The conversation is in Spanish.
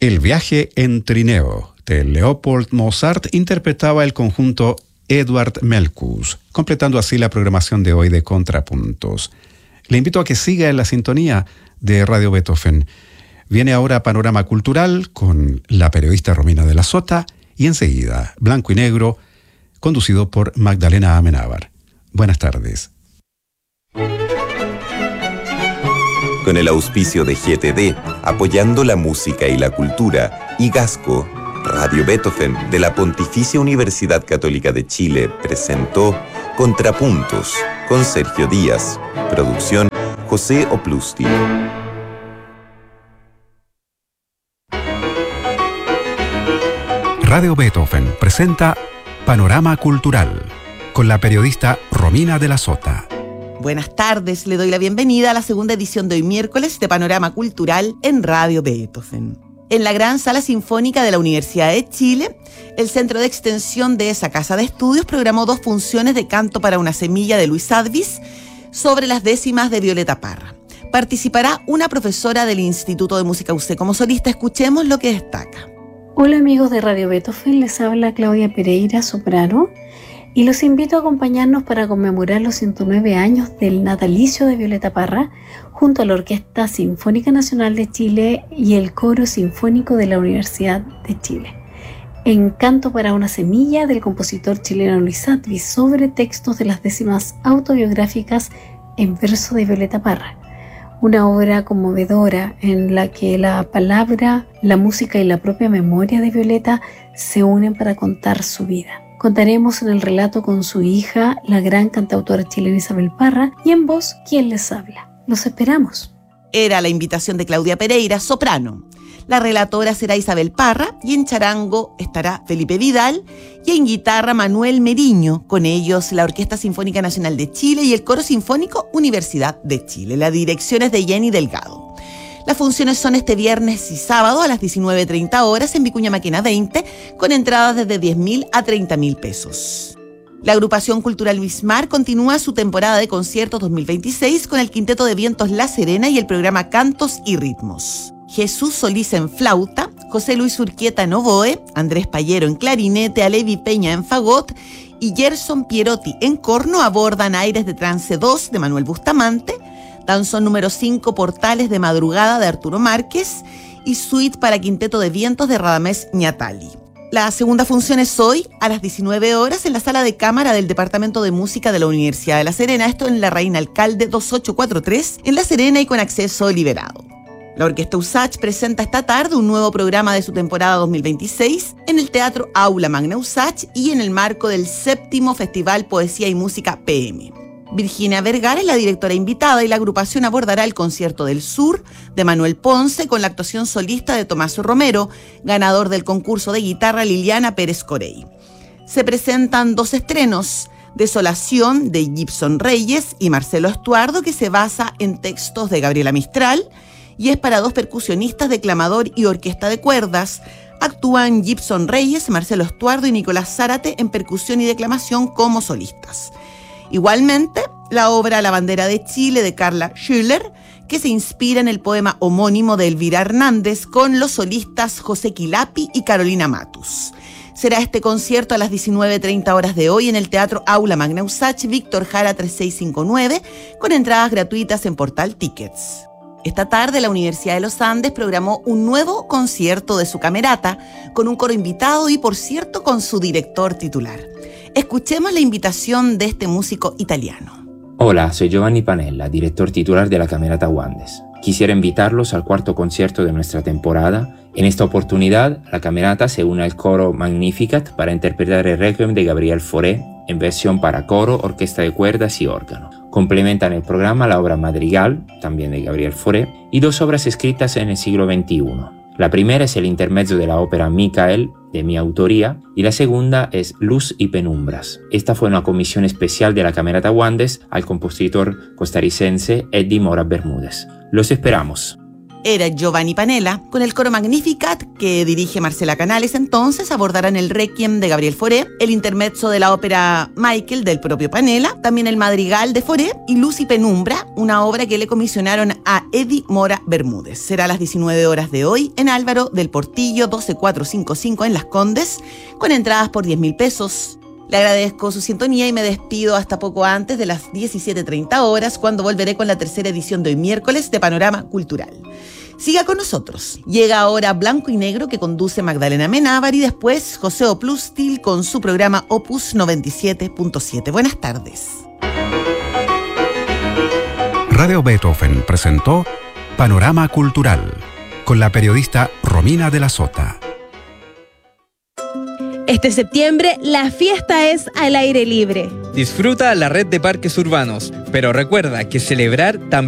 El viaje en trineo de Leopold Mozart interpretaba el conjunto Edvard Melkus, completando así la programación de hoy de Contrapuntos. Le invito a que siga en la sintonía de Radio Beethoven. Viene ahora Panorama Cultural con la periodista Romina de la Sota y enseguida Blanco y Negro, conducido por Magdalena Amenábar. Buenas tardes. Con el auspicio de GTD, apoyando la música y la cultura, y Gasco, Radio Beethoven de la Pontificia Universidad Católica de Chile presentó Contrapuntos con Sergio Díaz. Producción José Oplusti. Radio Beethoven presenta Panorama Cultural con la periodista Romina de la Sota. Buenas tardes, le doy la bienvenida a la segunda edición de hoy miércoles de Panorama Cultural en Radio Beethoven. En la Gran Sala Sinfónica de la Universidad de Chile, el centro de extensión de esa casa de estudios programó 2 funciones de Canto para una semilla de Luis Advis sobre las décimas de Violeta Parra. Participará una profesora del Instituto de Música UC como solista. Escuchemos lo que destaca. Hola amigos de Radio Beethoven, les habla Claudia Pereira, soprano, y los invito a acompañarnos para conmemorar los 109 años del natalicio de Violeta Parra junto a la Orquesta Sinfónica Nacional de Chile y el Coro Sinfónico de la Universidad de Chile. En Canto para una semilla del compositor chileno Luis Advis sobre textos de las décimas autobiográficas en verso de Violeta Parra. Una obra conmovedora en la que la palabra, la música y la propia memoria de Violeta se unen para contar su vida. Contaremos en el relato con su hija, la gran cantautora chilena Isabel Parra, y en voz, ¿quién les habla? Los esperamos. Era la invitación de Claudia Pereira, soprano. La relatora será Isabel Parra y en charango estará Felipe Vidal y en guitarra Manuel Meriño. Con ellos la Orquesta Sinfónica Nacional de Chile y el Coro Sinfónico Universidad de Chile. La dirección es de Jenny Delgado. Las funciones son este viernes y sábado a las 19:30 horas en Vicuña Maquena 20, con entradas desde 10.000 a 30.000 pesos. La agrupación cultural Bismarck continúa su temporada de conciertos 2026 con el Quinteto de Vientos La Serena y el programa Cantos y Ritmos. Jesús Solís en flauta, José Luis Urquieta en oboe, Andrés Payero en clarinete, Alevi Peña en fagot y Gerson Pierotti en corno abordan Aires de Trance 2 de Manuel Bustamante, Danzón número 5 Portales de Madrugada de Arturo Márquez y Suite para Quinteto de Vientos de Radamés Ñatali. La segunda función es hoy a las 19 horas en la sala de cámara del Departamento de Música de la Universidad de La Serena, esto en la Reina Alcalde 2843 en La Serena y con acceso liberado. La Orquesta USACH presenta esta tarde un nuevo programa de su temporada 2026 en el Teatro Aula Magna USACH y en el marco del 7º Festival Poesía y Música PM. Virginia Vergara es la directora invitada y la agrupación abordará el Concierto del Sur de Manuel Ponce con la actuación solista de Tomás Romero, ganador del concurso de guitarra Liliana Pérez Corey. Se presentan 2 estrenos, Desolación de Gibson Reyes y Marcelo Estuardo, que se basa en textos de Gabriela Mistral y es para 2 percusionistas, declamador y orquesta de cuerdas. Actúan Gibson Reyes, Marcelo Estuardo y Nicolás Zárate en percusión y declamación como solistas. Igualmente, la obra La bandera de Chile de Carla Schüller, que se inspira en el poema homónimo de Elvira Hernández con los solistas José Quilapi y Carolina Matus. Será este concierto a las 19:30 horas de hoy en el Teatro Aula Magna USACH, Víctor Jara 3659, con entradas gratuitas en Portal Tickets. Esta tarde la Universidad de los Andes programó un nuevo concierto de su camerata con un coro invitado y, por cierto, con su director titular. Escuchemos la invitación de este músico italiano. Hola, soy Giovanni Panella, director titular de la Camerata Wandes. Quisiera invitarlos al 4º concierto de nuestra temporada. En esta oportunidad, la Camerata se une al coro Magnificat para interpretar el Requiem de Gabriel Fauré en versión para coro, orquesta de cuerdas y órgano. Complementan el programa la obra Madrigal, también de Gabriel Fauré, y 2 obras escritas en el siglo XXI. La primera es el intermezzo de la ópera Micael, de mi autoría, y la segunda es Luz y Penumbras. Esta fue una comisión especial de la Camerata Wandes al compositor costarricense Eddie Mora Bermúdez. Los esperamos. era Giovanni Panella. Con el coro Magnificat, que dirige Marcela Canales, entonces abordarán el Requiem de Gabriel Fauré, el intermezzo de la ópera Michael del propio Panella, también el Madrigal de Fauré y Luz y Penumbra, una obra que le comisionaron a Eddie Mora Bermúdez. Será a las 19 horas de hoy en Álvaro del Portillo 12455 en Las Condes, con entradas por 10.000 pesos. Le agradezco su sintonía y me despido hasta poco antes de las 17:30 horas, cuando volveré con la tercera edición de hoy miércoles de Panorama Cultural. Siga con nosotros. Llega ahora Blanco y Negro, que conduce Magdalena Menábar, y después José Oplustil con su programa Opus 97.7. Buenas tardes. Radio Beethoven presentó Panorama Cultural con la periodista Romina de la Sota. Este septiembre, la fiesta es al aire libre. Disfruta la red de parques urbanos, pero recuerda que celebrar también